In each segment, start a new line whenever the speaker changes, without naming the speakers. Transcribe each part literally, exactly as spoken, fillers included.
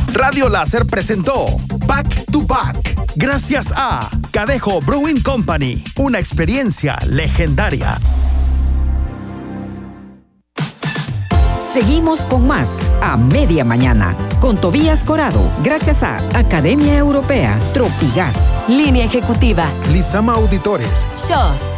Radio Láser presentó Back to Back. Gracias a Cadejo Brewing Company, una experiencia legendaria.
Seguimos con más a media mañana con Tobías Corado, gracias a Academia Europea, Tropigas,
Línea Ejecutiva,
Lizama Auditores,
Shows.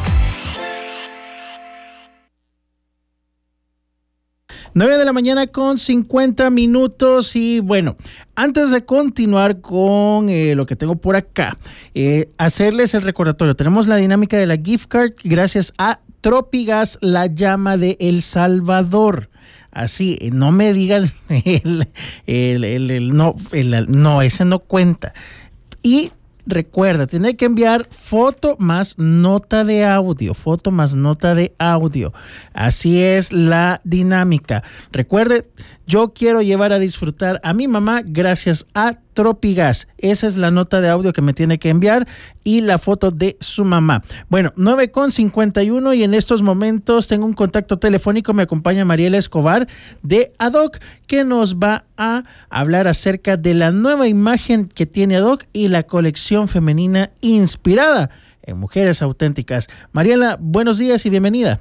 nueve de la mañana con cincuenta minutos y bueno, antes de continuar con eh, lo que tengo por acá, eh, hacerles el recordatorio. Tenemos la dinámica de la gift card gracias a Tropigas, la llama de El Salvador. Así, no me digan el, el, el, el, no, el, no, ese no cuenta. Y recuerda, tiene que enviar foto más nota de audio, foto más nota de audio. Así es la dinámica. Recuerde, yo quiero llevar a disfrutar a mi mamá gracias a Tropigas. Esa es la nota de audio que me tiene que enviar y la foto de su mamá. Bueno, nueve con cincuenta y uno y en estos momentos tengo un contacto telefónico. Me acompaña Mariela Escobar de A D O C, que nos va a hablar acerca de la nueva imagen que tiene A D O C y la colección femenina inspirada en mujeres auténticas. Mariela, buenos días y bienvenida.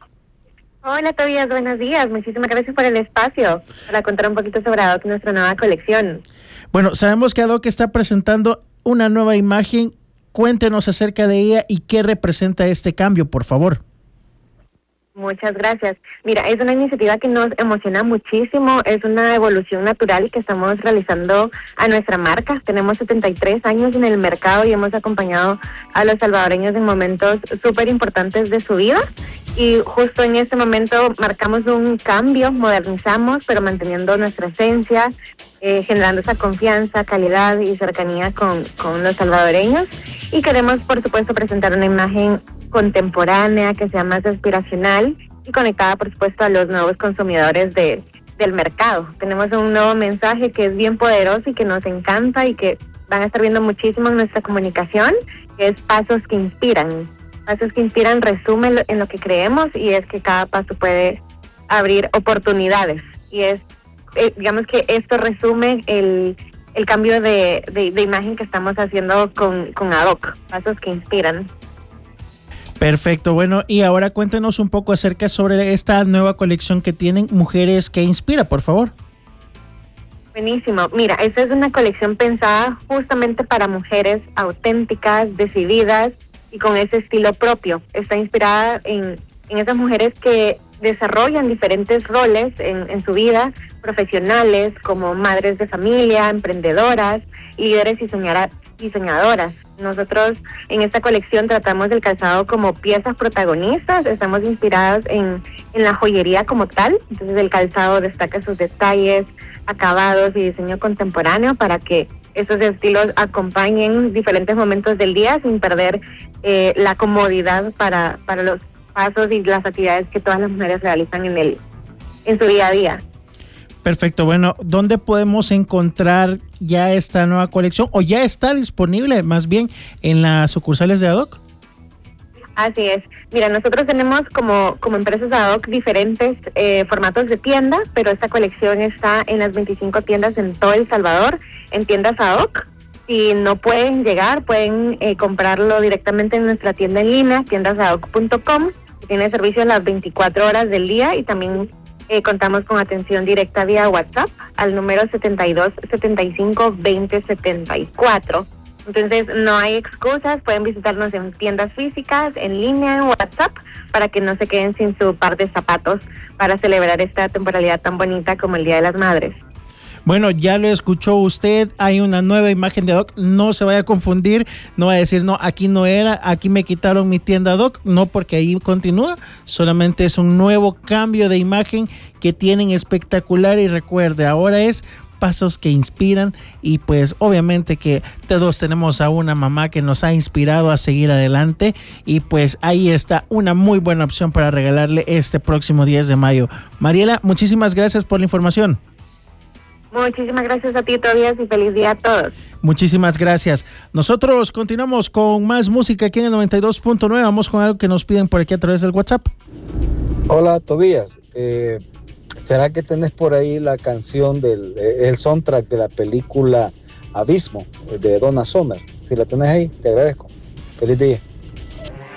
Hola, Tobías, buenos días. Muchísimas gracias por el espacio para contar un poquito sobre A D O C, nuestra nueva colección.
Bueno, sabemos que A D O C está presentando una nueva imagen. Cuéntenos acerca de ella y qué representa este cambio, por favor.
Muchas gracias. Mira, es una iniciativa que nos emociona muchísimo. Es una evolución natural que estamos realizando a nuestra marca. Tenemos setenta y tres años en el mercado y hemos acompañado a los salvadoreños en momentos súper importantes de su vida. Y justo en este momento marcamos un cambio, modernizamos, pero manteniendo nuestra esencia, eh, generando esa confianza, calidad y cercanía con, con los salvadoreños. Y queremos, por supuesto, presentar una imagen contemporánea, que sea más aspiracional y conectada, por supuesto, a los nuevos consumidores de, del mercado. Tenemos un nuevo mensaje que es bien poderoso y que nos encanta y que van a estar viendo muchísimo en nuestra comunicación, que es Pasos que Inspiran. Pasos que Inspiran resumen en lo que creemos y es que cada paso puede abrir oportunidades. Y es, eh, digamos que esto resume el, el cambio de, de, de imagen que estamos haciendo con, con A D O C, Pasos que Inspiran.
Perfecto, bueno, y ahora cuéntenos un poco acerca sobre esta nueva colección que tienen, Mujeres que Inspira, por favor.
Buenísimo. Mira, esta es una colección pensada justamente para mujeres auténticas, decididas y con ese estilo propio. Está inspirada en, en esas mujeres que desarrollan diferentes roles en, en su vida, profesionales como madres de familia, emprendedoras, líderes y soñara, diseñadoras. Nosotros en esta colección tratamos el calzado como piezas protagonistas, estamos inspiradas en, en la joyería como tal, entonces el calzado destaca sus detalles, acabados y diseño contemporáneo para que esos estilos acompañen diferentes momentos del día sin perder eh, la comodidad para, para los pasos y las actividades que todas las mujeres realizan en, el, en su día a día.
Perfecto, bueno, ¿dónde podemos encontrar ya esta nueva colección o ya está disponible más bien en las sucursales de A D O C?
Así es. Mira, nosotros tenemos como, como empresas A D O C diferentes eh, formatos de tienda, pero esta colección está en las veinticinco tiendas en todo El Salvador, en tiendas A D O C. Si no pueden llegar, pueden eh, comprarlo directamente en nuestra tienda en línea, tiendas a d o c punto com, que tiene servicio las veinticuatro horas del día y también Eh, contamos con atención directa vía WhatsApp al número setenta y dos, setenta y cinco, veinte, setenta y cuatro. Entonces no hay excusas, pueden visitarnos en tiendas físicas, en línea, en WhatsApp, para que no se queden sin su par de zapatos para celebrar esta temporalidad tan bonita como el Día de las Madres.
Bueno, ya lo escuchó usted, hay una nueva imagen de A D O C, no se vaya a confundir, no va a decir, no, aquí no era, aquí me quitaron mi tienda A D O C, no, porque ahí continúa, solamente es un nuevo cambio de imagen que tienen espectacular y recuerde, ahora es Pasos que Inspiran y pues obviamente que todos tenemos a una mamá que nos ha inspirado a seguir adelante y pues ahí está una muy buena opción para regalarle este próximo diez de mayo. Mariela, muchísimas gracias por la información.
Muchísimas gracias a ti, Tobías, y feliz día a todos.
Muchísimas gracias. Nosotros continuamos con más música aquí en el noventa y dos punto nueve. Vamos con algo que nos piden por aquí a través del WhatsApp.
Hola, Tobías. Eh,
¿Será que tenés por ahí la canción del el soundtrack de la película Abismo de Donna Summer? Si la tenés ahí, te agradezco. Feliz día.